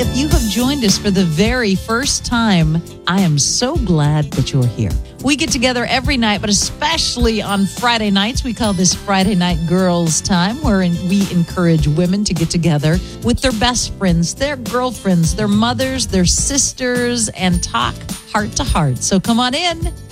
If you have joined us for the very first time, I am so glad that you're here. We get together every night, but especially on Friday nights. We call this Friday Night Girls Time, where we encourage women to get together with their best friends, their girlfriends, their mothers, their sisters, and talk heart to heart. So come on in.